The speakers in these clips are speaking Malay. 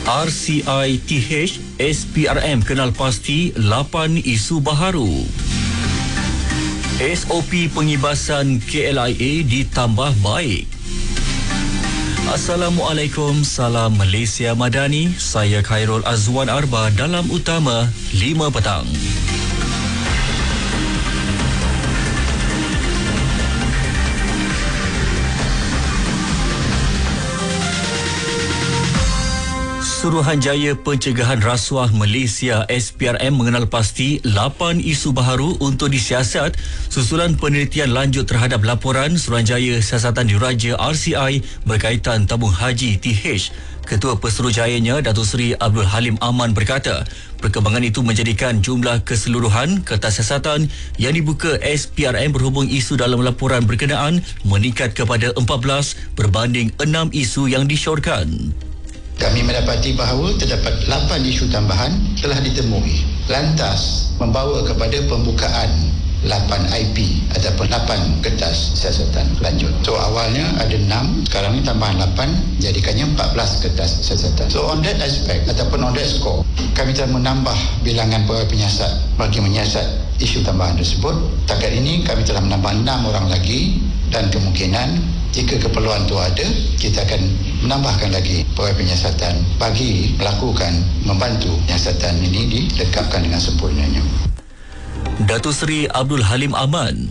RCITH SPRM kenal pasti 8 isu baharu. SOP pengibasan KLIA ditambah baik. Assalamualaikum, salam Malaysia Madani. Saya Khairul Azwan Arba dalam Utama 5 petang. Suruhanjaya Pencegahan Rasuah Malaysia SPRM mengenal pasti 8 isu baharu untuk disiasat susulan penelitian lanjut terhadap laporan Suruhanjaya Siasatan Diraja RCI berkaitan tabung haji TH. Ketua Pesuruhjayanya Datuk Seri Abdul Halim Aman berkata, perkembangan itu menjadikan jumlah keseluruhan kertas siasatan yang dibuka SPRM berhubung isu dalam laporan berkenaan meningkat kepada 14 berbanding 6 isu yang disyorkan. Kami mendapati bahawa terdapat 8 isu tambahan telah ditemui. Lantas membawa kepada pembukaan 8 IP ataupun 8 kertas siasatan lanjut. So awalnya ada 6, sekarang ni tambahan 8, jadikannya 14 kertas siasatan. So on that aspect ataupun on that score, kami telah menambah bilangan pegawai penyiasat bagi menyiasat isu tambahan tersebut. Takat ini kami telah menambah 6 orang lagi dan kemungkinan jika keperluan itu ada, kita akan menambahkan lagi pegawai penyiasatan bagi melakukan membantu penyiasatan ini dilengkapkan dengan sempurnanya. Datuk Seri Abdul Halim Aman.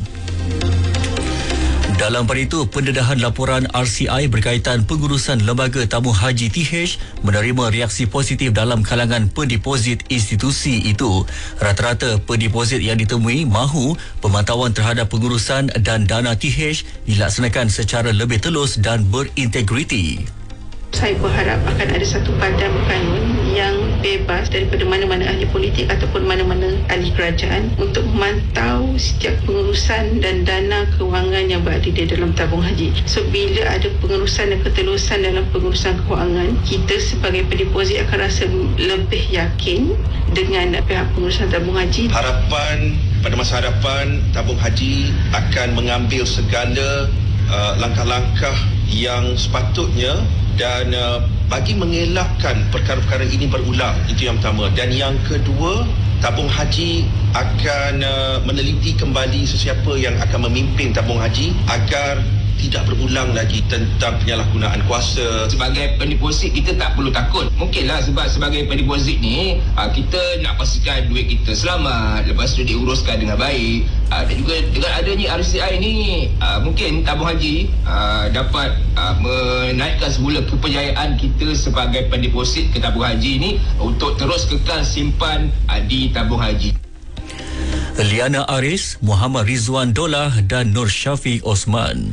Dalam pada itu, pendedahan laporan RCI berkaitan pengurusan lembaga tabung haji TH menerima reaksi positif dalam kalangan pendeposit institusi itu. Rata-rata pendeposit yang ditemui mahu pemantauan terhadap pengurusan dan dana TH dilaksanakan secara lebih telus dan berintegriti. Saya berharap akan ada satu badan kanun yang bebas daripada mana-mana ahli politik ataupun mana-mana ahli kerajaan untuk memantau setiap pengurusan dan dana kewangan yang berada di dalam tabung haji. So, bila ada pengurusan dan ketelusan dalam pengurusan kewangan, kita sebagai pendeposit akan rasa lebih yakin dengan pihak pengurusan tabung haji. Harapan pada masa hadapan, tabung haji akan mengambil segala langkah-langkah yang sepatutnya dan bagi mengelakkan perkara-perkara ini berulang. Itu yang pertama. Dan yang kedua, tabung haji akan meneliti kembali sesiapa yang akan memimpin tabung haji agar tidak berulang lagi tentang penyalahgunaan kuasa. Sebagai pendeposit, kita tak perlu takut. Mungkinlah sebab sebagai pendeposit ni, kita nak pastikan duit kita selamat, lepas tu diuruskan dengan baik. Dan juga dengan adanya RCI ni, mungkin tabung haji dapat menaikkan semula kepercayaan kita sebagai pendeposit ke tabung haji ni untuk terus kekal simpan di tabung haji. Liana Aris, Muhammad Rizwan Dolah dan Nur Syafiq Osman.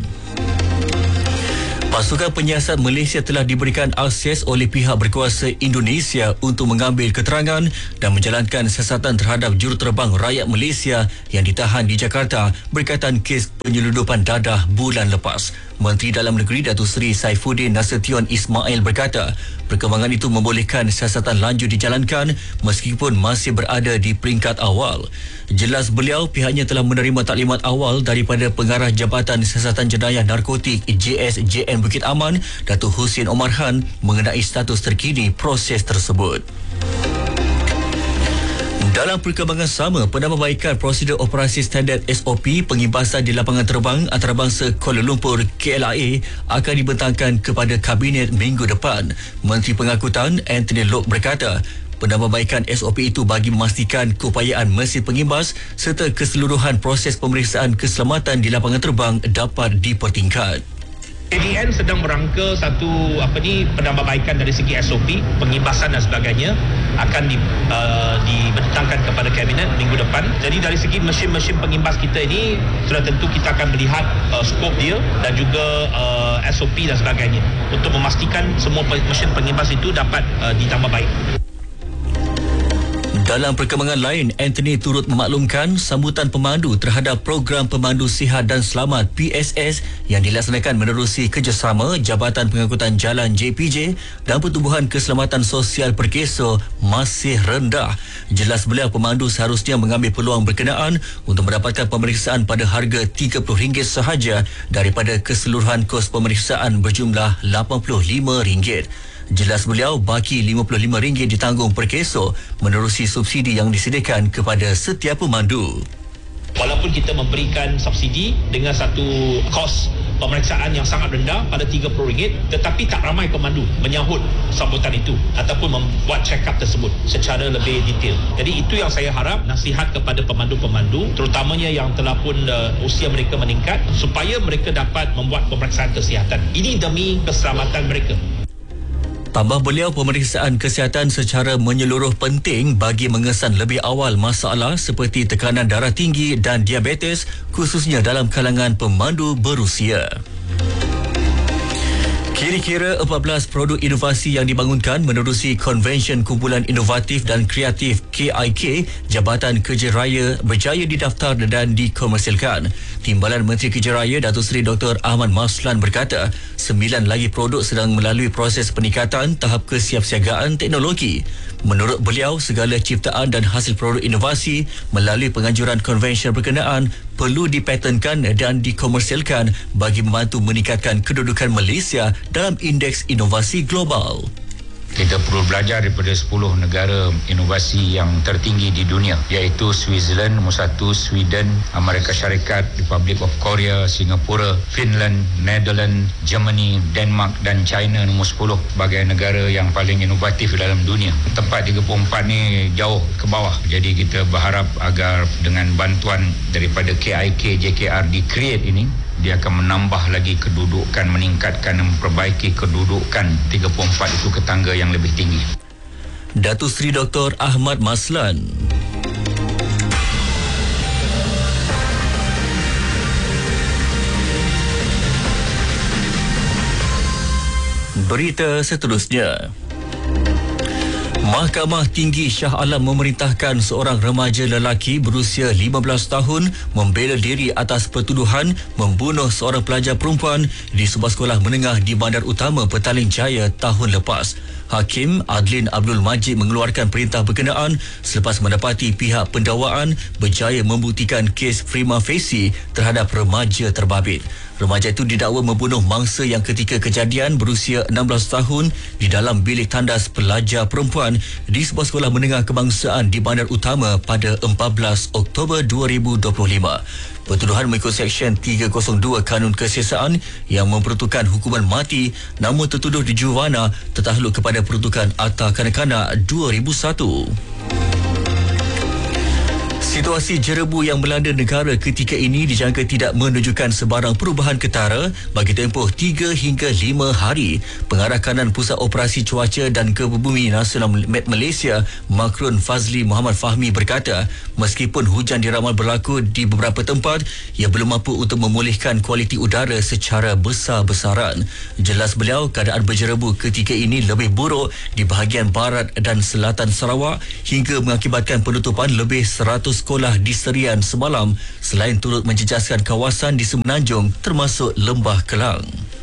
Pasukan Penyiasat Malaysia telah diberikan akses oleh pihak berkuasa Indonesia untuk mengambil keterangan dan menjalankan siasatan terhadap juruterbang rakyat Malaysia yang ditahan di Jakarta berkaitan kes penyelundupan dadah bulan lepas. Menteri Dalam Negeri Datuk Seri Saifuddin Nasution Ismail berkata, perkembangan itu membolehkan siasatan lanjut dijalankan meskipun masih berada di peringkat awal. Jelas beliau, pihaknya telah menerima taklimat awal daripada Pengarah Jabatan Siasatan Jenayah Narkotik JSJN Bukit Aman, Datuk Husin Omar Khan, mengenai status terkini proses tersebut. Dalam perkembangan sama, penambahbaikan prosedur operasi standard SOP pengibasan di lapangan terbang antarabangsa Kuala Lumpur KLIA akan dibentangkan kepada Kabinet minggu depan. Menteri Pengangkutan Anthony Loke berkata, penambahbaikan SOP itu bagi memastikan keupayaan mesin pengimbas serta keseluruhan proses pemeriksaan keselamatan di lapangan terbang dapat dipertingkat. ADN sedang merangka satu penambahbaikan dari segi SOP, pengibasan dan sebagainya akan dibentangkan kepada Kabinet minggu depan. Jadi dari segi mesin-mesin pengimbas kita ini, sudah tentu kita akan melihat skop dia dan juga SOP dan sebagainya untuk memastikan semua mesin pengimbas itu dapat ditambah baik. Dalam perkembangan lain, Anthony turut memaklumkan sambutan pemandu terhadap program pemandu sihat dan selamat PSS yang dilaksanakan menerusi kerjasama Jabatan Pengangkutan Jalan JPJ dan Pertubuhan Keselamatan Sosial Perkeso masih rendah. Jelas beliau, pemandu seharusnya mengambil peluang berkenaan untuk mendapatkan pemeriksaan pada harga RM30 sahaja daripada keseluruhan kos pemeriksaan berjumlah RM85. Jelas beliau, baki RM55 ditanggung per kesok menerusi subsidi yang disediakan kepada setiap pemandu. Walaupun kita memberikan subsidi dengan satu kos pemeriksaan yang sangat rendah pada RM30, tetapi tak ramai pemandu menyahut sambutan itu ataupun membuat check-up tersebut secara lebih detail. Jadi itu yang saya harap, nasihat kepada pemandu-pemandu, terutamanya yang telah pun usia mereka meningkat, supaya mereka dapat membuat pemeriksaan kesihatan. Ini demi keselamatan mereka. Tambah beliau, pemeriksaan kesihatan secara menyeluruh penting bagi mengesan lebih awal masalah seperti tekanan darah tinggi dan diabetes, khususnya dalam kalangan pemandu berusia. Kira-kira 14 produk inovasi yang dibangunkan menerusi Konvensyen Kumpulan Inovatif dan Kreatif KIK, Jabatan Kerja Raya berjaya didaftar dan dikomersialkan. Timbalan Menteri Kerja Raya Datuk Seri Dr. Ahmad Maslan berkata, 9 lagi produk sedang melalui proses peningkatan tahap kesiapsiagaan teknologi. Menurut beliau, segala ciptaan dan hasil produk inovasi melalui penganjuran konvensyen berkenaan perlu dipatenkan dan dikomersialkan bagi membantu meningkatkan kedudukan Malaysia dalam indeks inovasi global. Kita perlu belajar daripada 10 negara inovasi yang tertinggi di dunia, iaitu Switzerland nombor 1, Sweden, Amerika Syarikat, Republic of Korea, Singapura, Finland, Netherlands, Germany, Denmark dan China nombor 10 sebagai negara yang paling inovatif dalam dunia. Tempat 34 ni jauh ke bawah. Jadi kita berharap agar dengan bantuan daripada KIK, JKR di-create ini, dia akan menambah lagi kedudukan, meningkatkan dan memperbaiki kedudukan 34 itu ke tangga yang lebih tinggi. Datuk Seri Dr. Ahmad Maslan. Berita seterusnya. Mahkamah Tinggi Shah Alam memerintahkan seorang remaja lelaki berusia 15 tahun membela diri atas pertuduhan membunuh seorang pelajar perempuan di sebuah sekolah menengah di Bandar Utama Petaling Jaya tahun lepas. Hakim Adlin Abdul Majid mengeluarkan perintah berkenaan selepas mendapati pihak pendakwaan berjaya membuktikan kes prima facie terhadap remaja terbabit. Remaja itu didakwa membunuh mangsa yang ketika kejadian berusia 16 tahun di dalam bilik tandas pelajar perempuan di sebuah sekolah menengah kebangsaan di Bandar Utama pada 14 Oktober 2025. Pertuduhan mengikut Seksyen 302 Kanun Kesiasaan yang memperuntukkan hukuman mati, namun tertuduh dijuwana tertakluk kepada peruntukan Akta Kanak-kanak 2001. Situasi jerebu yang melanda negara ketika ini dijangka tidak menunjukkan sebarang perubahan ketara bagi tempoh 3 hingga 5 hari. Pengarah kanan Pusat Operasi Cuaca dan Kebumi Nasional Malaysia, Makrun Fazli Muhammad Fahmi berkata, meskipun hujan diramal berlaku di beberapa tempat, ia belum mampu untuk memulihkan kualiti udara secara besar-besaran. Jelas beliau, keadaan berjerebu ketika ini lebih buruk di bahagian barat dan selatan Sarawak hingga mengakibatkan penutupan lebih 100 sekolah di Serian semalam, selain turut menjejaskan kawasan di Semenanjung termasuk Lembah Kelang.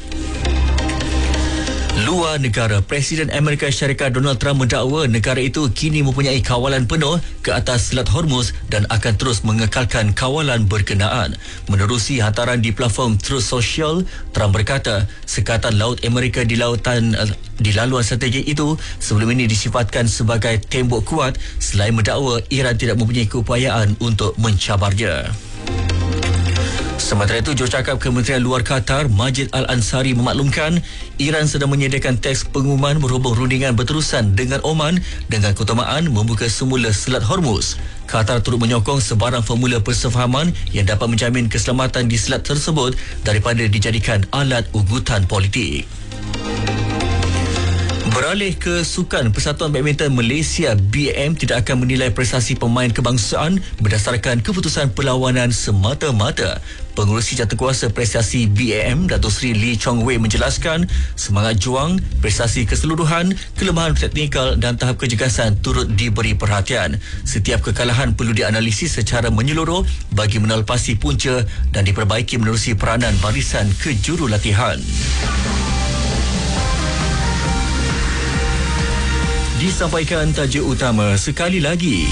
Luar negara, Presiden Amerika Syarikat Donald Trump mendakwa negara itu kini mempunyai kawalan penuh ke atas Selat Hormuz dan akan terus mengekalkan kawalan berkenaan. Menerusi hantaran di platform Truth Social, Trump berkata sekatan laut Amerika di laluan strategi itu sebelum ini disifatkan sebagai tembok kuat, selain mendakwa Iran tidak mempunyai keupayaan untuk mencabarnya. Sementara itu, jurucakap Kementerian Luar Qatar, Majid Al-Ansari memaklumkan Iran sedang menyediakan teks pengumuman berhubung rundingan berterusan dengan Oman dengan keutamaan membuka semula Selat Hormuz. Qatar turut menyokong sebarang formula persefahaman yang dapat menjamin keselamatan di selat tersebut daripada dijadikan alat ugutan politik. Beralih ke sukan, Persatuan Badminton Malaysia BAM tidak akan menilai prestasi pemain kebangsaan berdasarkan keputusan perlawanan semata-mata. Pengurusi Jawatankuasa Prestasi BAM, Datuk Seri Lee Chong Wei menjelaskan semangat juang, prestasi keseluruhan, kelemahan teknikal dan tahap kejegasan turut diberi perhatian. Setiap kekalahan perlu dianalisis secara menyeluruh bagi menelepasi punca dan diperbaiki menerusi peranan barisan kejurulatihan. Disampaikan tajuk utama sekali lagi.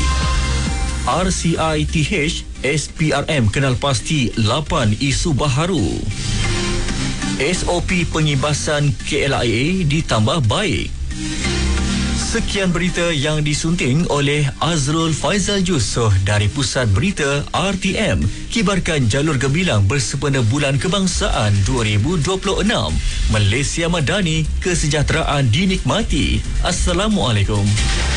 RCITH SPRM kenal pasti 8 isu baharu. SOP pengibasan KLIA ditambah baik. Sekian berita yang disunting oleh Azrul Faizal Yusof dari Pusat Berita RTM. Kibarkan jalur gemilang bersempena Bulan Kebangsaan 2026. Malaysia Madani, kesejahteraan dinikmati. Assalamualaikum.